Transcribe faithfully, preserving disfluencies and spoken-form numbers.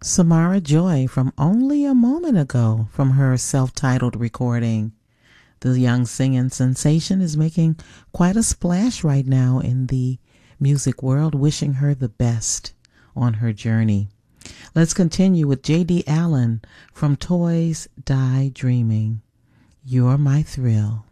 Samara Joy from Only a Moment Ago from her self-titled recording. The young singing sensation is making quite a splash right now in the music world, wishing her the best on her journey. Let's continue with J D. Allen from Toys Die Dreaming. You're My Thrill.